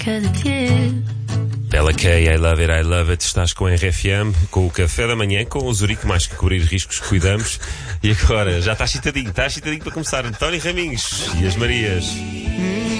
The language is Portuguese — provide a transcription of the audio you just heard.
cada dia. Bella Kay, I love it. Estás com a RFM, com o café da manhã, com o Zurique, mais que cobrir riscos que cuidamos. E agora, já está excitadinho para começar. António Raminhos e as Marias.